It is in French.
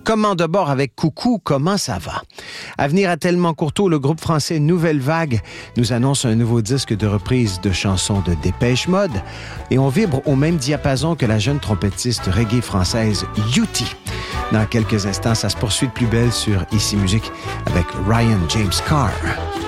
Comment de bord avec Coucou, comment ça va? À venir à Tellement Courteau, le groupe français Nouvelle Vague nous annonce un nouveau disque de reprise de chansons de Dépêche Mode et on vibre au même diapason que la jeune trompettiste reggae française Yuti. Dans quelques instants, ça se poursuit de plus belle sur Ici Musique avec Ryan James Carr.